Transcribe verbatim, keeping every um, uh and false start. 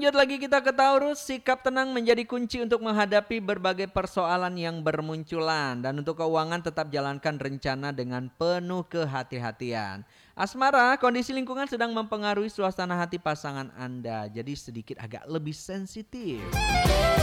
Lanjut lagi kita ke Taurus, sikap tenang menjadi kunci untuk menghadapi berbagai persoalan yang bermunculan. Dan untuk keuangan tetap jalankan rencana dengan penuh kehati-hatian. Asmara, kondisi lingkungan sedang mempengaruhi suasana hati pasangan Anda, jadi sedikit agak lebih sensitif.